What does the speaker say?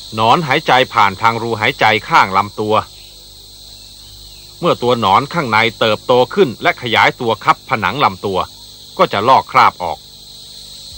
หนอนหายใจผ่านทางรูหายใจข้างลำตัวเมื่อตัวหนอนข้างในเติบโตขึ้นและขยายตัวคับผนังลำตัวก็จะลอกคราบออก